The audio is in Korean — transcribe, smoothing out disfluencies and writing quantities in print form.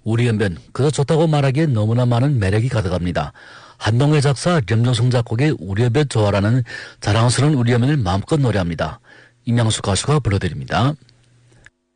우리 연변 그저 좋다고 말하기에 너무나 많은 매력이 가득합니다. 한동회 작사, 염정성 작곡의 우리 연변 좋아라는 자랑스러운 우리 연변을 마음껏 노래합니다. 임양수 가수가 불러드립니다.